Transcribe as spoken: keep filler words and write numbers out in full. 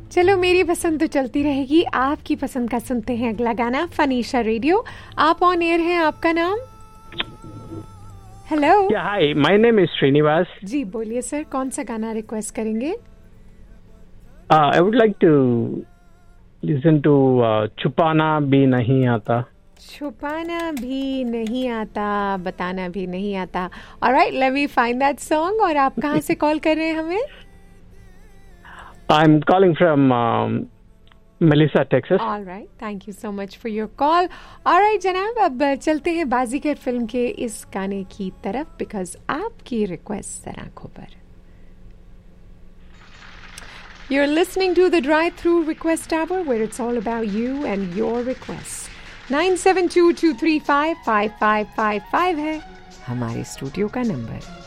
चलो मेरी पसंद तो चलती रहेगी, आपकी पसंद का सुनते हैं अगला गाना। फनीशा रेडियो, आप ऑन एयर हैं, आपका नाम? Hello. Hi, my name is Srinivas. जी बोलिए सर, कौन सा गाना रिक्वेस्ट करेंगे? I would like to listen to छुपाना भी नहीं आता। छुपाना भी नहीं आता, बताना भी नहीं आता। Alright, let me find that song. और आप कहाँ से कॉल कर रहे हैं हमें? I am calling from Melissa, Texas. Alright, thank you so much for your call. Alright जनाब, अब चलते हैं बाजीगर फिल्म के इस गाने की तरफ, बिकॉज आपकी रिक्वेस्ट सर आंखों पर। You're listening to the Drive-Thru Request Hour, where it's all about you and your requests. nine seven two two three five five five five five है हमारे स्टूडियो का नंबर।